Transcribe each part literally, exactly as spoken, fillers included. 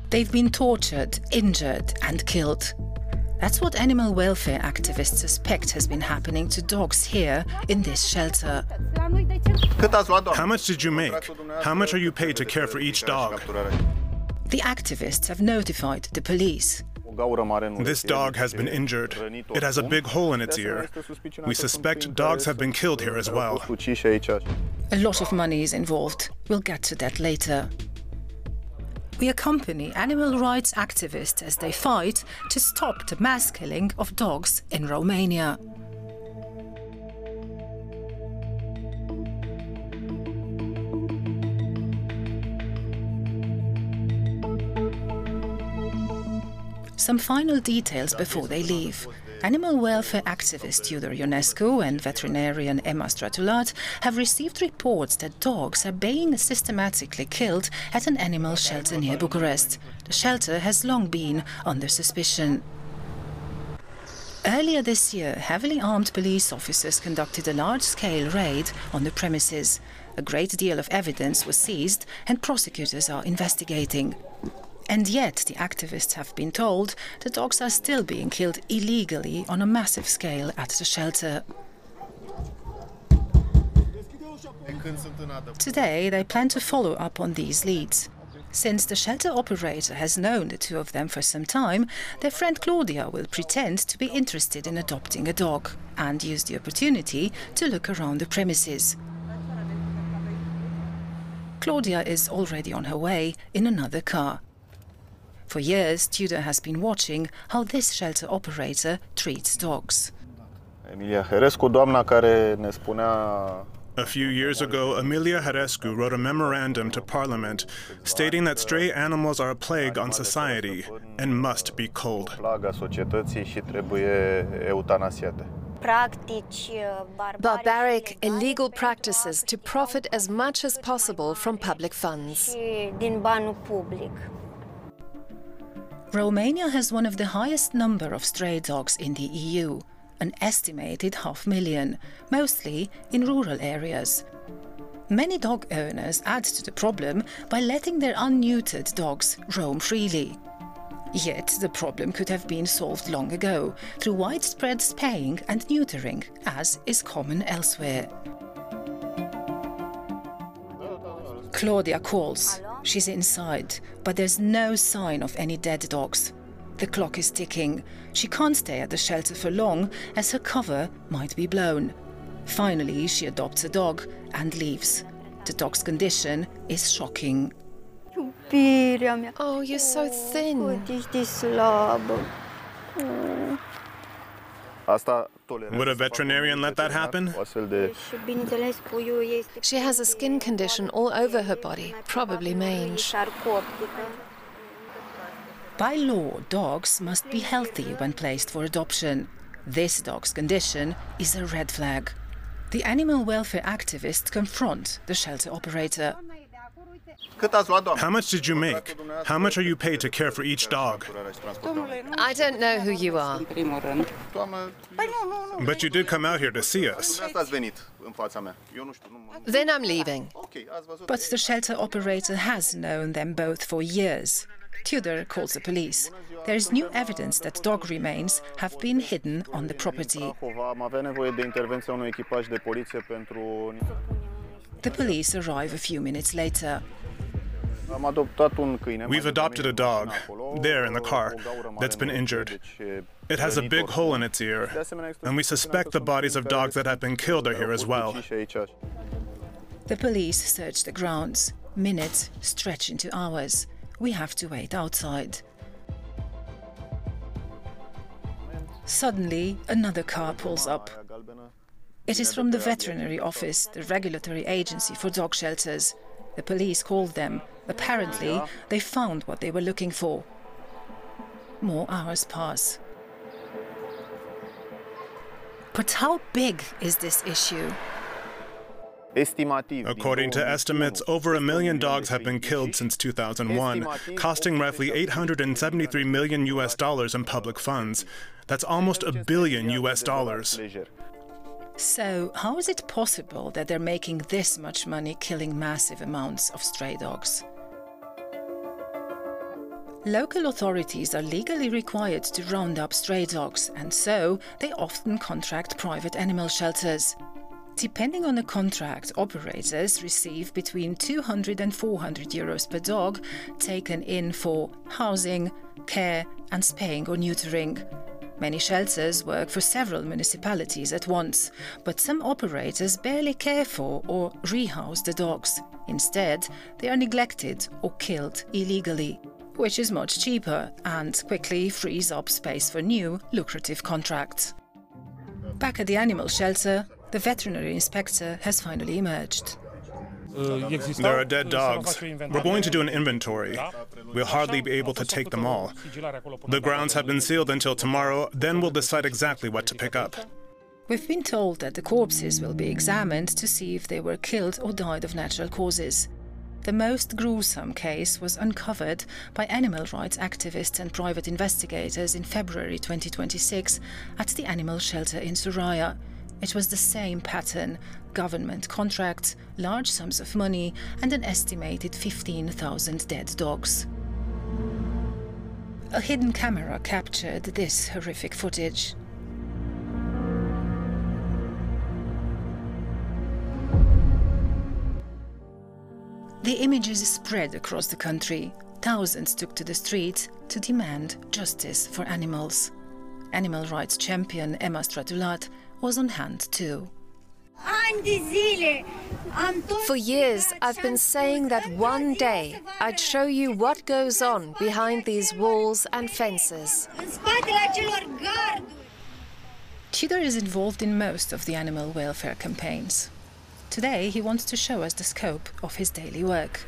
They've been tortured, injured and killed. That's what animal welfare activists suspect has been happening to dogs here in this shelter. How much did you make? How much are you paid to care for each dog? The activists have notified the police. This dog has been injured. It has a big hole in its ear. We suspect dogs have been killed here as well. A lot of money is involved. We'll get to that later. We accompany animal rights activists as they fight to stop the mass killing of dogs in Romania. Some final details before they leave. Animal welfare activist Tudor Ionescu and veterinarian Emma Stratulat have received reports that dogs are being systematically killed at an animal shelter near Bucharest. The shelter has long been under suspicion. Earlier this year, heavily armed police officers conducted a large-scale raid on the premises. A great deal of evidence was seized and prosecutors are investigating. And yet, the activists have been told the dogs are still being killed illegally on a massive scale at the shelter. Today, they plan to follow up on these leads. Since the shelter operator has known the two of them for some time, their friend Claudia will pretend to be interested in adopting a dog and use the opportunity to look around the premises. Claudia is already on her way in another car. For years, Tudor has been watching how this shelter operator treats dogs. A few years ago, Emilia Harescu wrote a memorandum to Parliament stating that stray animals are a plague on society and must be culled. Barbaric, illegal practices to profit as much as possible from public funds. Romania has one of the highest number of stray dogs in the E U, an estimated half million, mostly in rural areas. Many dog owners add to the problem by letting their unneutered dogs roam freely. Yet the problem could have been solved long ago through widespread spaying and neutering, as is common elsewhere. Claudia calls. She's inside, but there's no sign of any dead dogs. The clock is ticking. She can't stay at the shelter for long, as her cover might be blown. Finally, she adopts a dog and leaves. The dog's condition is shocking. Oh, you're so thin. Would a veterinarian let that happen? She has a skin condition all over her body, probably mange. By law, dogs must be healthy when placed for adoption. This dog's condition is a red flag. The animal welfare activists confront the shelter operator. How much did you make? How much are you paid to care for each dog? I don't know who you are. But you did come out here to see us. Then I'm leaving. But the shelter operator has known them both for years. Tudor calls the police. There is new evidence that dog remains have been hidden on the property. The police arrive a few minutes later. We've adopted a dog, there in the car, that's been injured. It has a big hole in its ear, and we suspect the bodies of dogs that have been killed are here as well. The police search the grounds. Minutes stretch into hours. We have to wait outside. Suddenly, another car pulls up. It is from the veterinary office, the regulatory agency for dog shelters. The police called them. Apparently, they found what they were looking for. More hours pass. But how big is this issue? According to estimates, over a million dogs have been killed since two thousand one, costing roughly eight hundred seventy-three million U S dollars in public funds. That's almost a billion U S dollars. So, how is it possible that they're making this much money killing massive amounts of stray dogs? Local authorities are legally required to round up stray dogs, and so they often contract private animal shelters. Depending on the contract, operators receive between two hundred and four hundred euros per dog taken in for housing, care and spaying or neutering. Many shelters work for several municipalities at once, but some operators barely care for or rehouse the dogs. Instead, they are neglected or killed illegally, which is much cheaper and quickly frees up space for new, lucrative contracts. Back at the animal shelter, the veterinary inspector has finally emerged. There are dead dogs. We're going to do an inventory. We'll hardly be able to take them all. The grounds have been sealed until tomorrow, then we'll decide exactly what to pick up. We've been told that the corpses will be examined to see if they were killed or died of natural causes. The most gruesome case was uncovered by animal rights activists and private investigators in February twenty twenty-six at the animal shelter in Soraya. It was the same pattern: government contracts, large sums of money and an estimated fifteen thousand dead dogs. A hidden camera captured this horrific footage. The images spread across the country. Thousands took to the streets to demand justice for animals. Animal rights champion Emma Stratulat was on hand too. For years, I've been saying that one day I'd show you what goes on behind these walls and fences. Tudor is involved in most of the animal welfare campaigns. Today, he wants to show us the scope of his daily work.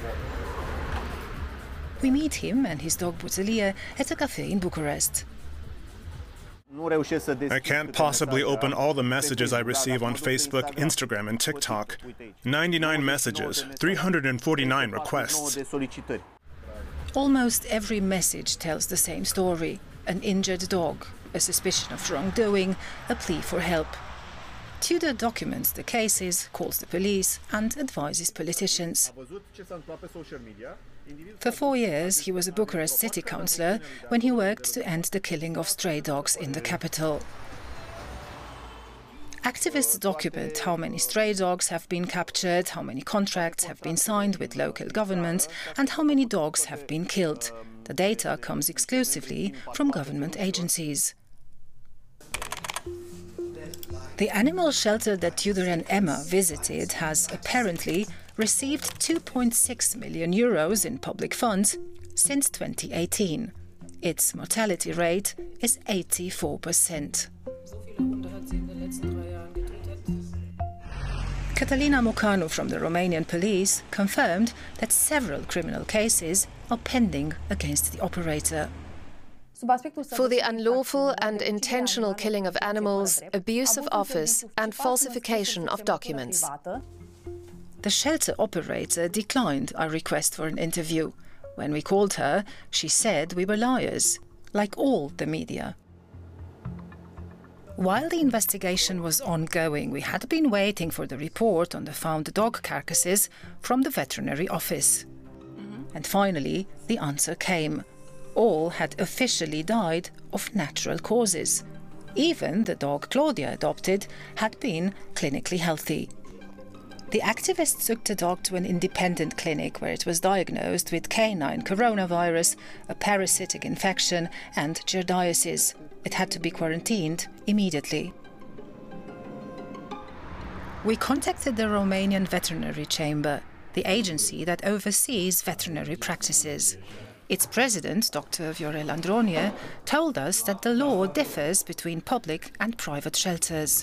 We meet him and his dog Buzelia at a cafe in Bucharest. I can't possibly open all the messages I receive on Facebook, Instagram and TikTok. ninety-nine messages, three hundred forty-nine requests. Almost every message tells the same story: an injured dog, a suspicion of wrongdoing, a plea for help. Tudor documents the cases, calls the police and advises politicians. For four years, he was a Bucharest city councillor when he worked to end the killing of stray dogs in the capital. Activists document how many stray dogs have been captured, how many contracts have been signed with local governments, and how many dogs have been killed. The data comes exclusively from government agencies. The animal shelter that Tudor and Emma visited has apparently received two point six million euros in public funds since twenty eighteen. Its mortality rate is eighty-four percent. Catalina Mocanu from the Romanian police confirmed that several criminal cases are pending against the operator. For the unlawful and intentional killing of animals, abuse of office and falsification of documents. The shelter operator declined our request for an interview. When we called her, she said we were liars, like all the media. While the investigation was ongoing, we had been waiting for the report on the found dog carcasses from the veterinary office. Mm-hmm. And finally, the answer came. All had officially died of natural causes. Even the dog Claudia adopted had been clinically healthy. The activists took the dog to an independent clinic where it was diagnosed with canine coronavirus, a parasitic infection and giardiasis. It had to be quarantined immediately. We contacted the Romanian Veterinary Chamber, the agency that oversees veterinary practices. Its president, Doctor Viorel Andronie, told us that the law differs between public and private shelters.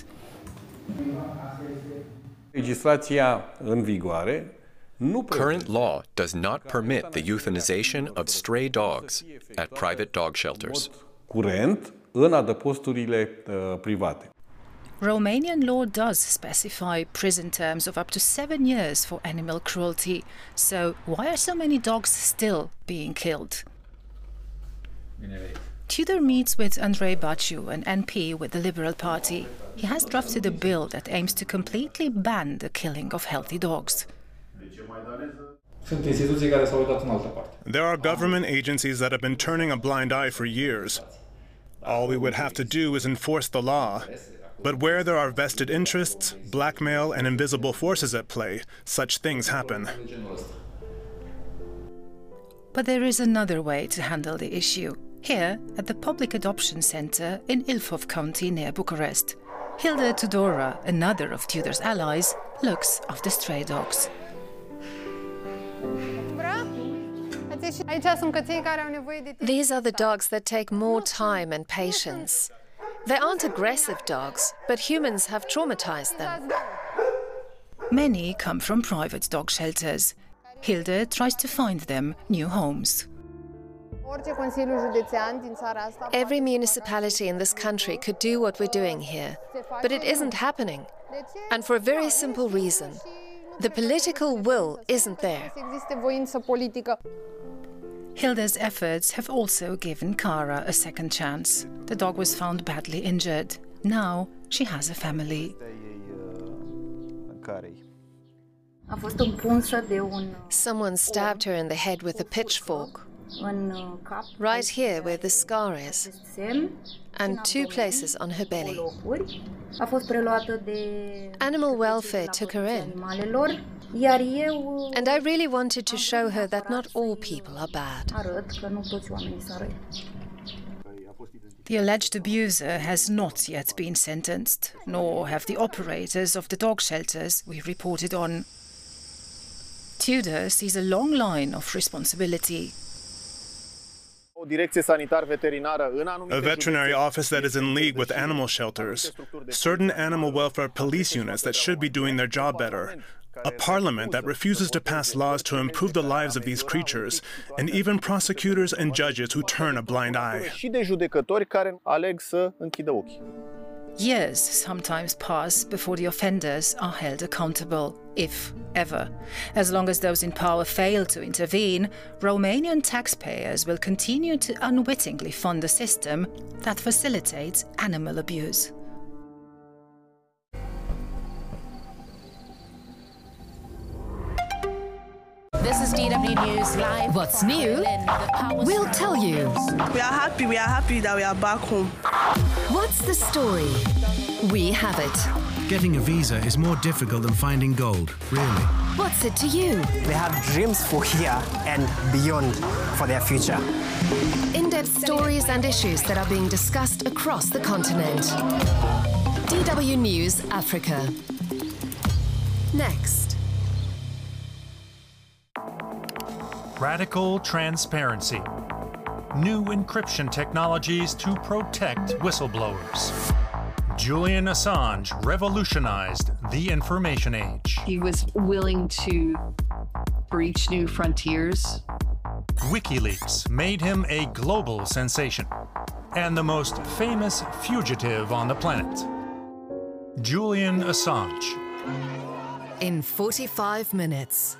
Current law does not permit the euthanization of stray dogs at private dog shelters. Romanian law does specify prison terms of up to seven years for animal cruelty. So why are so many dogs still being killed? Tudor meets with Andrei Baciu, an M P with the Liberal Party. He has drafted a bill that aims to completely ban the killing of healthy dogs. There are government agencies that have been turning a blind eye for years. All we would have to do is enforce the law. But where there are vested interests, blackmail, and invisible forces at play, such things happen. But there is another way to handle the issue. Here, at the Public Adoption Centre in Ilfov County near Bucharest, Hilda Tudora, another of Tudor's allies, looks after stray dogs. These are the dogs that take more time and patience. They aren't aggressive dogs, but humans have traumatized them. Many come from private dog shelters. Hilda tries to find them new homes. Every municipality in this country could do what we're doing here, but it isn't happening. And for a very simple reason. The political will isn't there. Hilda's efforts have also given Cara a second chance. The dog was found badly injured. Now she has a family. Someone stabbed her in the head with a pitchfork. Right here where the scar is. And two places on her belly. Animal welfare took her in. And I really wanted to show her that not all people are bad. The alleged abuser has not yet been sentenced, nor have the operators of the dog shelters we reported on. Tudor sees a long line of responsibility. A veterinary office that is in league with animal shelters, certain animal welfare police units that should be doing their job better, a parliament that refuses to pass laws to improve the lives of these creatures, and even prosecutors and judges who turn a blind eye. Years sometimes pass before the offenders are held accountable, if ever. As long as those in power fail to intervene, Romanian taxpayers will continue to unwittingly fund a system that facilitates animal abuse. This is D W News Live. What's new? We'll tell you. We are happy, we are happy that we are back home. What's the story? We have it. Getting a visa is more difficult than finding gold, really. What's it to you? They have dreams for here and beyond for their future. In-depth stories and issues that are being discussed across the continent. D W News Africa. Next. Radical transparency. New encryption technologies to protect whistleblowers. Julian Assange revolutionized the information age. He was willing to breach new frontiers. WikiLeaks made him a global sensation and the most famous fugitive on the planet. Julian Assange. In forty-five minutes.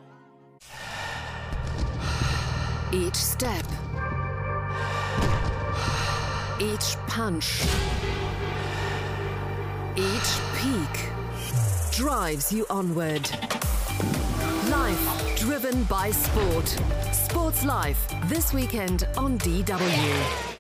Each step, each punch, each peak drives you onward. Life driven by sport. Sports Life, this weekend on D W.